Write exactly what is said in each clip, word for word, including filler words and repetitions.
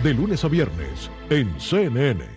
de lunes a viernes en C N N.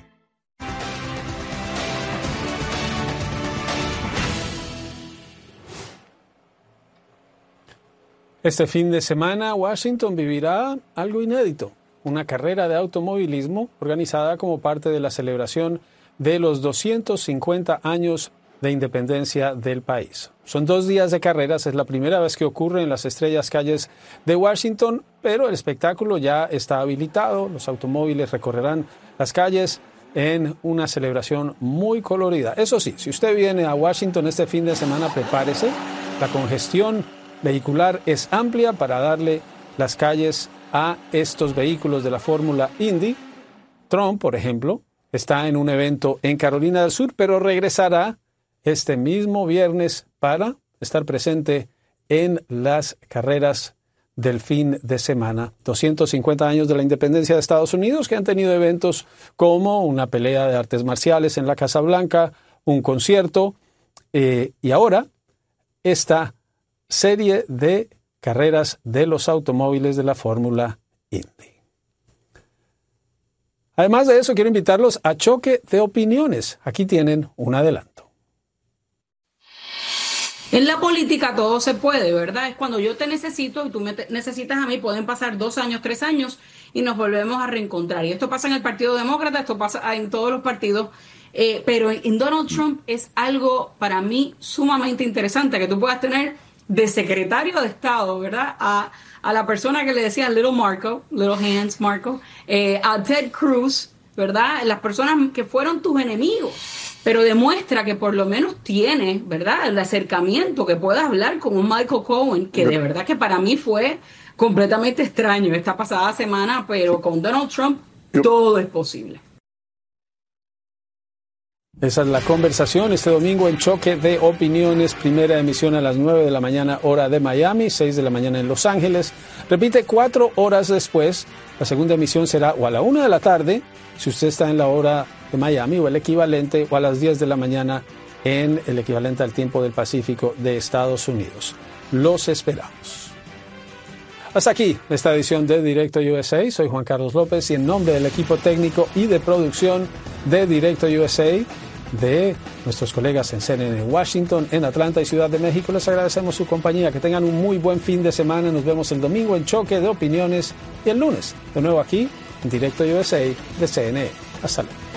Este fin de semana, Washington vivirá algo inédito, una carrera de automovilismo organizada como parte de la celebración de los doscientos cincuenta años de independencia del país. Son dos días de carreras, es la primera vez que ocurre en las estrellas calles de Washington, pero el espectáculo ya está habilitado, los automóviles recorrerán las calles en una celebración muy colorida. Eso sí, si usted viene a Washington este fin de semana, prepárese, la congestión vehicular es amplia para darle las calles a estos vehículos de la Fórmula Indy. Trump, por ejemplo, está en un evento en Carolina del Sur, pero regresará este mismo viernes para estar presente en las carreras del fin de semana. doscientos cincuenta años de la independencia de Estados Unidos, que han tenido eventos como una pelea de artes marciales en la Casa Blanca, un concierto, eh, y ahora esta serie de carreras de los automóviles de la Fórmula Indy. Además de eso, quiero invitarlos a Choque de Opiniones. Aquí tienen un adelanto. En la política todo se puede, ¿verdad? Es cuando yo te necesito y tú me necesitas a mí, pueden pasar dos años, tres años y nos volvemos a reencontrar. Y esto pasa en el Partido Demócrata, esto pasa en todos los partidos, eh, pero en Donald Trump es algo para mí sumamente interesante, que tú puedas tener de secretario de Estado, ¿verdad? A, a la persona que le decía Little Marco, Little Hands Marco, eh, a Ted Cruz, ¿verdad? Las personas que fueron tus enemigos, pero demuestra que por lo menos tienes, ¿verdad? El acercamiento, que puedas hablar con un Michael Cohen, que de verdad que para mí fue completamente extraño esta pasada semana, pero con Donald Trump todo es posible. Esa es la conversación este domingo en Choque de Opiniones, primera emisión a las nueve de la mañana hora de Miami, seis de la mañana en Los Ángeles. Repite cuatro horas después, la segunda emisión será o a la una de la tarde, si usted está en la hora de Miami, o el equivalente, o a las diez de la mañana en el equivalente al tiempo del Pacífico de Estados Unidos. Los esperamos. Hasta aquí esta edición de Directo U S A. Soy Juan Carlos López y en nombre del equipo técnico y de producción de Directo U S A, de nuestros colegas en C N N Washington, en Atlanta y Ciudad de México, les agradecemos su compañía. Que tengan un muy buen fin de semana. Nos vemos el domingo en Choque de Opiniones y el lunes de nuevo aquí en Directo U S A de C N N. Hasta luego.